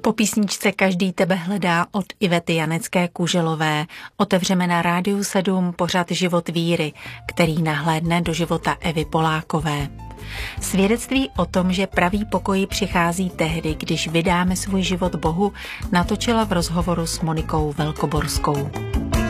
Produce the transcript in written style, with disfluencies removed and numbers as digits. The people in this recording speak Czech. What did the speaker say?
Po písničce Každý tebe hledá od Ivety Janecké Kuželové otevřeme na Rádiu 7 pořad Život víry, který nahlédne do života Evy Polákové. Svědectví o tom, že pravý pokoj přichází tehdy, když vydáme svůj život Bohu, natočila v rozhovoru s Monikou Velkoborskou.